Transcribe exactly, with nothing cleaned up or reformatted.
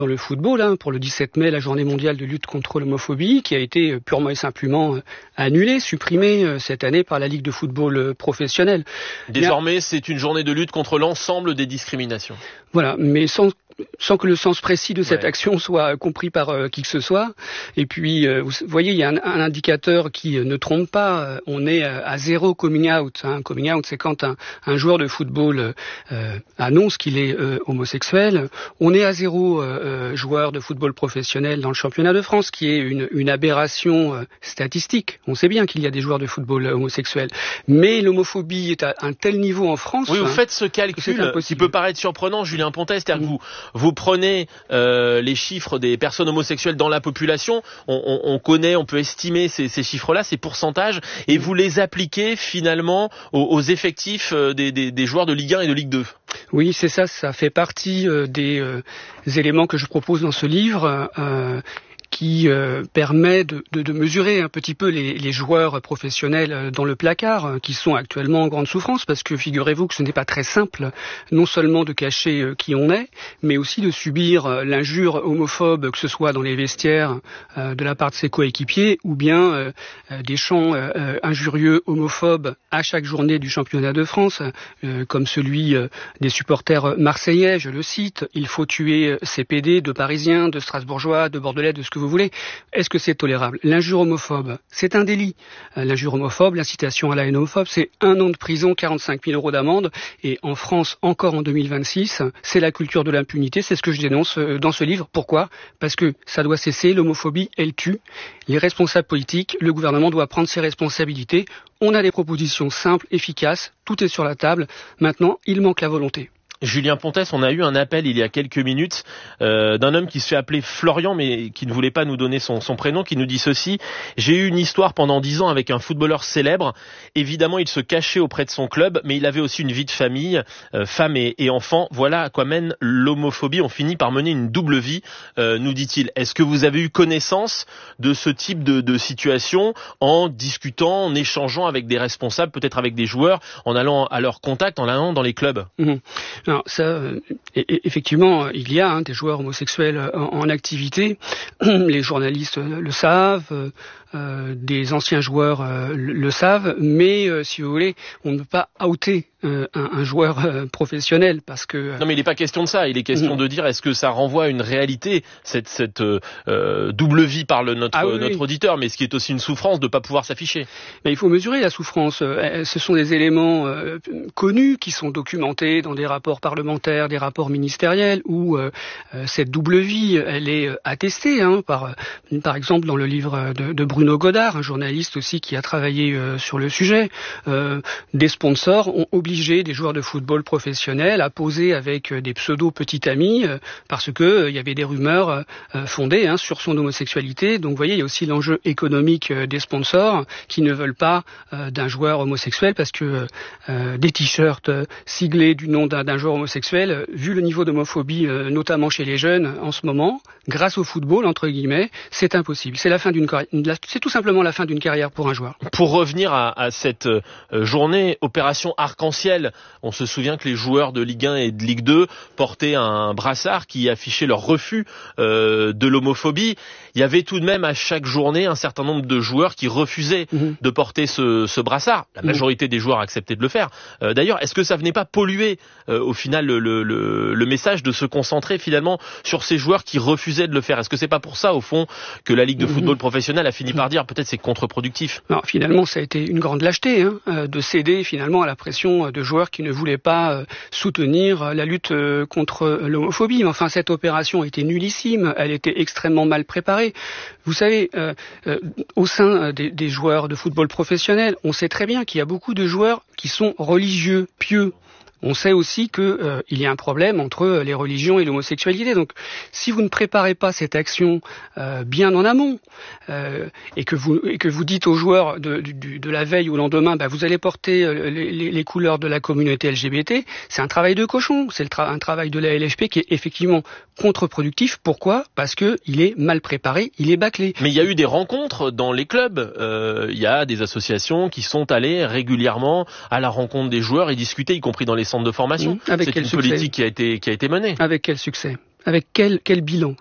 dans le football, hein, pour le dix-sept mai, la journée mondiale de lutte contre l'homophobie, qui a été purement et simplement annulée, supprimée cette année par la Ligue de football professionnelle. Désormais, Bien, c'est une journée de lutte contre l'ensemble des discriminations. Voilà, mais sans sans que le sens précis de cette ouais. action soit compris par euh, qui que ce soit. Et puis, euh, vous voyez, il y a un, un indicateur qui euh, ne trompe pas. On est euh, à zéro coming out. Hein. Coming out, c'est quand un, un joueur de football euh, annonce qu'il est euh, homosexuel. On est à zéro euh, joueur de football professionnel dans le championnat de France, qui est une, une aberration euh, statistique. On sait bien qu'il y a des joueurs de football euh, homosexuels. Mais l'homophobie est à un tel niveau en France. Oui, vous hein, faites ce calcul qui peut paraître surprenant, Julien Pontet, c'est-à-dire mmh. que vous Vous prenez euh, les chiffres des personnes homosexuelles dans la population, on, on, on connaît, on peut estimer ces, ces chiffres-là, ces pourcentages, et vous les appliquez finalement aux, aux effectifs des, des, des joueurs de Ligue un et de Ligue deux. Oui, c'est ça, ça fait partie euh, des euh, éléments que je propose dans ce livre. Euh, qui euh, permet de, de, de mesurer un petit peu les, les joueurs professionnels dans le placard, euh, qui sont actuellement en grande souffrance, parce que figurez-vous que ce n'est pas très simple, non seulement de cacher euh, qui on est, mais aussi de subir euh, l'injure homophobe, que ce soit dans les vestiaires euh, de la part de ses coéquipiers, ou bien euh, euh, des chants euh, injurieux homophobes à chaque journée du championnat de France, euh, comme celui euh, des supporters marseillais, je le cite, il faut tuer ces P D de Parisiens, de Strasbourgeois, de Bordelais, de ce que vous voulez. Est-ce que c'est tolérable? L'injure homophobe, c'est un délit. L'injure homophobe, l'incitation à la haine homophobe, c'est un an de prison, quarante-cinq mille euros d'amende. Et en France, encore en deux mille vingt-six, c'est la culture de l'impunité. C'est ce que je dénonce dans ce livre. Pourquoi? Parce que ça doit cesser. L'homophobie, elle tue. Les responsables politiques, le gouvernement doit prendre ses responsabilités. On a des propositions simples, efficaces. Tout est sur la table. Maintenant, il manque la volonté. Julien Pontet, on a eu un appel il y a quelques minutes euh, d'un homme qui se fait appeler Florian, mais qui ne voulait pas nous donner son, son prénom, qui nous dit ceci: j'ai eu une histoire pendant dix ans avec un footballeur célèbre. Évidemment, il se cachait auprès de son club, mais il avait aussi une vie de famille, euh, femme et, et enfant. Voilà à quoi mène l'homophobie. On finit par mener une double vie, euh, nous dit-il. Est-ce que vous avez eu connaissance de ce type de, de situation en discutant, en échangeant avec des responsables, peut-être avec des joueurs, en allant à leur contact, en allant dans les clubs? Mmh. Alors ça, euh, effectivement, il y a hein, des joueurs homosexuels en, en activité. Les journalistes le savent, euh, des anciens joueurs euh, le, le savent, mais euh, si vous voulez, on ne peut pas outer euh, un, un joueur euh, professionnel parce que... Non mais il n'est pas question de ça, il est question mmh. de dire est-ce que ça renvoie à une réalité, cette, cette euh, double vie par le, notre, ah, oui, notre oui. auditeur, mais ce qui est aussi une souffrance de ne pas pouvoir s'afficher. Mais il faut mesurer la souffrance. Ce sont des éléments euh, connus qui sont documentés dans des rapports parlementaires, des rapports ministériels, où euh, cette double vie, elle est attestée, hein, par, par exemple dans le livre de, de Bruno Godard, un journaliste aussi qui a travaillé euh, sur le sujet. Euh, des sponsors ont obligé des joueurs de football professionnels à poser avec des pseudo petits amis euh, parce que euh, il y avait des rumeurs euh, fondées hein, sur son homosexualité. Donc vous voyez, il y a aussi l'enjeu économique euh, des sponsors qui ne veulent pas euh, d'un joueur homosexuel parce que euh, des t-shirts euh, siglés du nom d'un, d'un joueur homosexuel, euh, vu le niveau d'homophobie, euh, notamment chez les jeunes en ce moment, grâce au football, entre guillemets, c'est impossible. C'est la fin d'une carrière. C'est tout simplement la fin d'une carrière pour un joueur. Pour revenir à, à cette euh, journée opération arc-en-ciel, on se souvient que les joueurs de Ligue un et de Ligue deux portaient un brassard qui affichait leur refus euh, de l'homophobie. Il y avait tout de même à chaque journée un certain nombre de joueurs qui refusaient mmh. de porter ce, ce brassard. La majorité mmh. des joueurs acceptaient de le faire. Euh, d'ailleurs, est-ce que ça venait pas polluer euh, au final le, le, le, le message de se concentrer finalement sur ces joueurs qui refusaient de le faire? Est-ce que c'est pas pour ça au fond que la Ligue de football professionnel a fini par dire peut-être c'est contre-productif? Alors, finalement, ça a été une grande lâcheté hein, de céder finalement à la pression de joueurs qui ne voulaient pas euh, soutenir la lutte euh, contre l'homophobie. Mais enfin, cette opération était nullissime, elle était extrêmement mal préparée. Vous savez, euh, euh, au sein des, des joueurs de football professionnel, on sait très bien qu'il y a beaucoup de joueurs qui sont religieux, pieux. On sait aussi qu'il euh, y a un problème entre les religions et l'homosexualité. Donc, si vous ne préparez pas cette action euh, bien en amont euh, et que vous et que vous dites aux joueurs de, de, de la veille ou le lendemain, bah, vous allez porter euh, les, les couleurs de la communauté L G B T, c'est un travail de cochon. C'est le tra- un travail de la L F P qui est effectivement contre-productif. Pourquoi? Parce que il est mal préparé, il est bâclé. Mais il y a eu des rencontres dans les clubs. Euh, il y a des associations qui sont allées régulièrement à la rencontre des joueurs et discuter, y compris dans les centres de formation. Mmh, avec c'est quel une succès politique qui a été qui a été menée. Avec quel succès? Avec quel, quel bilan?